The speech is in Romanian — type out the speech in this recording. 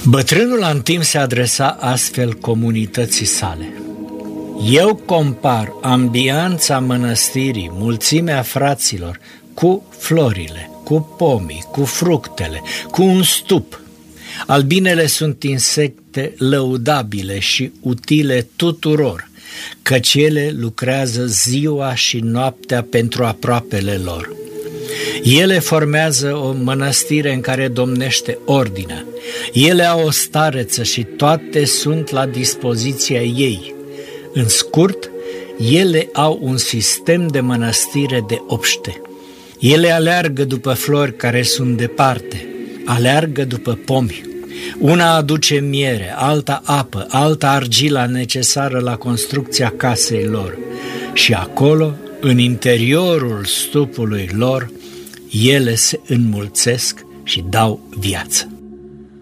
Bătrânul Antim se adresa astfel comunității sale. Eu compar ambianța mănăstirii, mulțimea fraților, cu florile, cu pomii, cu fructele, cu un stup. Albinele sunt insecte lăudabile și utile tuturor, căci ele lucrează ziua și noaptea pentru aproapele lor. Ele formează o mănăstire în care domnește ordinea. Ele au o stareță și toate sunt la dispoziția ei. În scurt, ele au un sistem de mănăstire de obște. Ele aleargă după flori care sunt departe, aleargă după pomi. Una aduce miere, alta apă, alta argila necesară la construcția casei lor. Și acolo, în interiorul stupului lor, ele se înmulțesc și dau viață.